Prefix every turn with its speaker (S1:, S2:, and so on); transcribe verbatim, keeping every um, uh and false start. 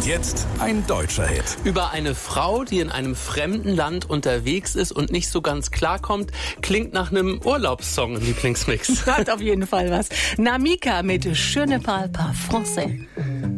S1: Und jetzt ein deutscher Hit.
S2: Über eine Frau, die in einem fremden Land unterwegs ist und nicht so ganz klarkommt, klingt nach einem Urlaubssong im Lieblingsmix.
S3: Hat auf jeden Fall was. Namika mit Je ne parle pas français.